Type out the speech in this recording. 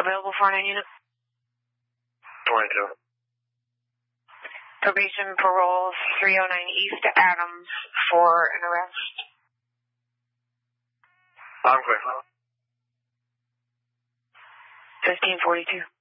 Available for an unit? 22. Probation parole 309 East Adams for an arrest. I'm clear. 1542.